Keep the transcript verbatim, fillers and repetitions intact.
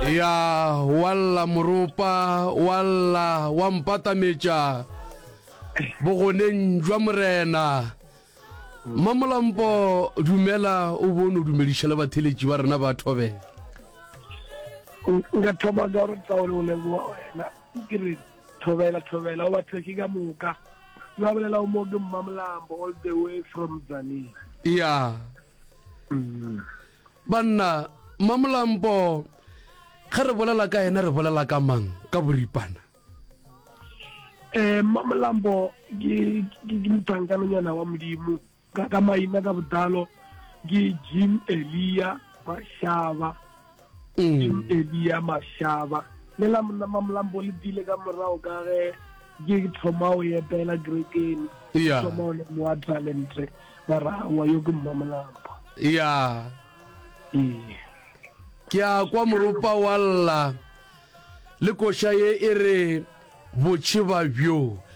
ya walla morupa walla wa mpatametša bogoneng jwa morena Mamolampo dumela o bone o dumediša le batheletši ba rena ba thobela nka thoba ka gore tsaole o leboa wena ke re thobela thobela o batheki ka moka ba bolela o mo ke Mamolampo all the way from Tzaneen ya banna Mamolampo ga re bolela ka ena re bolela ka mang ka boripana eh Mamolampo ke ke motsankanonyana wa modimo ka ka maina ka botalo ke Jim Elia Mashaba Jim Elia Mashaba le la mna Mamolampo le dile ka morao ka ge ke thoma o yepela Grekeni ya thoma o le mo talent bara wa yo ke Mamolampo ya eh ke a kwa morupa walla le koša ye e re botšheba bjo